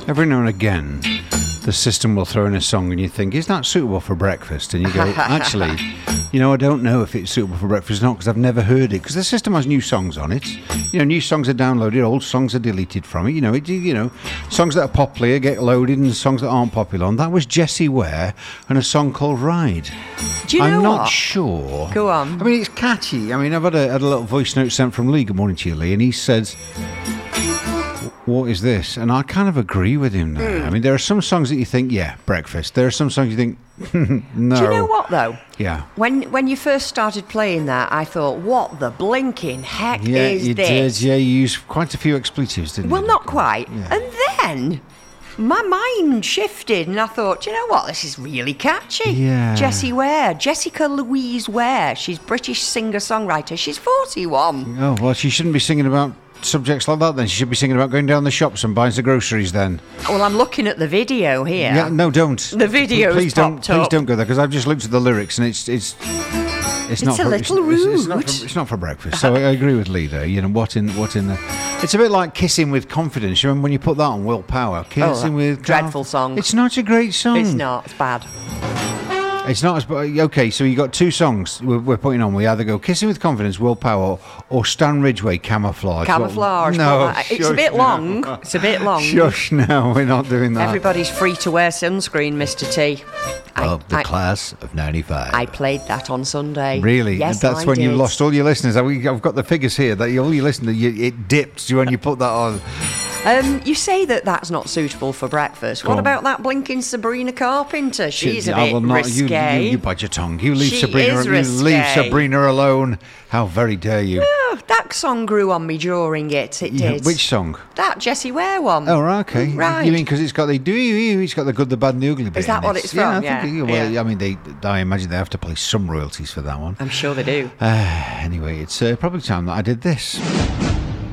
Every now and again, the system will throw in a song and you think, is that suitable for breakfast? And you go, actually, I don't know if it's suitable for breakfast or not because I've never heard it. Because the system has new songs on it. New songs are downloaded, old songs are deleted from it. Songs that are popular get loaded and songs that aren't popular. And that was Jessie Ware and a song called Ride. Do you know I'm what? not sure. Go on. I mean, it's catchy. I mean, I've had a little voice note sent from Lee. Good morning to you, Lee. And he says, what is this? And I kind of agree with him there. I mean, there are some songs that you think, yeah, breakfast. There are some songs you think, no. Do you know what, though? Yeah. When you first started playing that, I thought, what the blinking heck is you this? did. Yeah, you used quite a few expletives, didn't you? Well, not quite. Yeah. And then my mind shifted and I thought, do you know what? This is really catchy. Yeah. Jessie Ware, Jessica Louise Ware. She's British singer-songwriter. She's 41. Oh, well, she shouldn't be singing about subjects like that then. She should be singing about going down the shops and buying the groceries then. Well, I'm looking at the video here. Yeah, no, don't. The video's please popped don't, up. Please don't go there because I've just looked at the lyrics and it's not a for, little it's rude. it's not for breakfast. So I agree with Lee there. What in the? It's a bit like Kissing with Confidence. You remember when you put that on Will Power? Kissing with dreadful song. It's not a great song. It's not. It's bad. It's not as okay. So you got two songs we're putting on. We either go Kissing with Confidence, Will Power, or Stan Ridgway, Camouflage. Camouflage. No, it's a bit long. It's a bit long. Shush! No, we're not doing that. Everybody's free to wear sunscreen, Mr. T. Of the class of '95. I played that on Sunday. Really? Yes, That's I when did. you lost all your listeners. I've got the figures here that all your listeners, it dipped when you put that on. You say that's not suitable for breakfast. What about that blinking Sabrina Carpenter? She's a bit risque. You bite your tongue. You leave She Sabrina. is You risque. leave Sabrina alone. How very dare you? Oh, that song grew on me during it. It Yeah, did. which song? That Jessie Ware one. Oh, right, okay. Right. You mean because it's got it's got the good, the bad, and the ugly bit. Is that in what it. it's from? Yeah, I think. Yeah. Well, Yeah. I mean, I imagine they have to play some royalties for that one. I'm sure they do. Anyway, it's probably time that I did this.